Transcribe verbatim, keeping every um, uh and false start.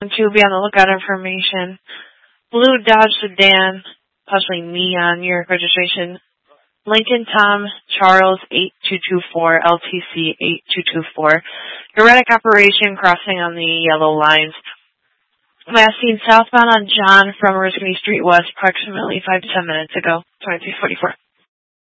to be on the lookout information. Blue Dodge sedan, possibly neon, year registration. Lincoln Tom Charles eight two two four, L T C eight two two four. Erratic operation crossing on the yellow lines. Last seen southbound on John from Oriskany Street West approximately five to ten minutes ago. twenty-three forty-four.